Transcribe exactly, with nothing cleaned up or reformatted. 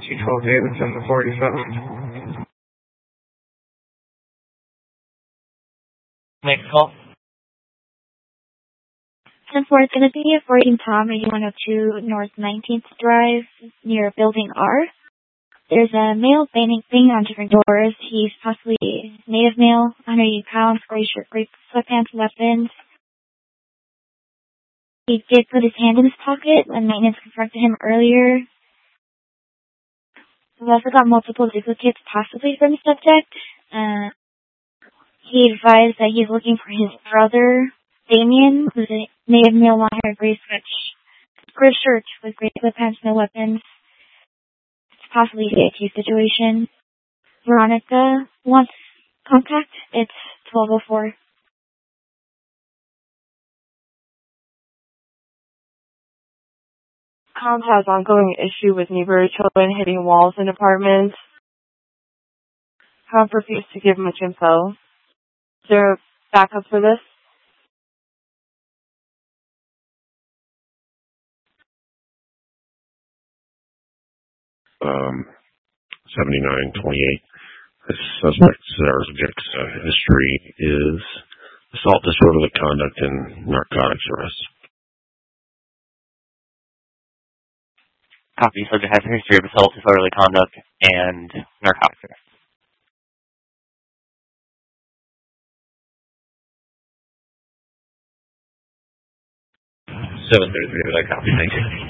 two twelve Davidson to forty-seven. Next call. ten four is going to be fourteen Tom, eighty-one oh two North nineteenth Drive, near Building R. There's a male banging, banging on different doors. He's possibly native male, one hundred eighty pounds, gray shirt, gray sweatpants, weapons. He did put his hand in his pocket when maintenance confronted him earlier. We've also got multiple duplicates possibly from the subject. Uh, he advised that he's looking for his brother, Damien, who's a native male, long-haired, gray switch, gray shirt with gray sweatpants, no weapons. It's possibly a case situation. Veronica wants contact. It's twelve oh four. Com has ongoing issue with neighbor children hitting walls in apartments. Com refused to give much info. Is there a backup for this? Um, seventy-nine twenty-eight. This suspect's uh, subject's uh, history is assault, disorderly conduct, and narcotics arrest. Copy. Subject has a history of assault, disorderly conduct, and narcotics arrest. seven thirty-three, would I copy? Thank you.